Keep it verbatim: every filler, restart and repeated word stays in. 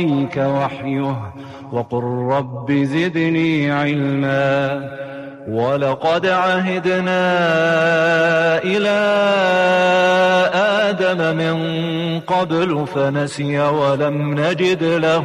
عليك وحيه وقل رب زدني علما ولقد عهدنا إلى آدم من قبل فنسي ولم نجد له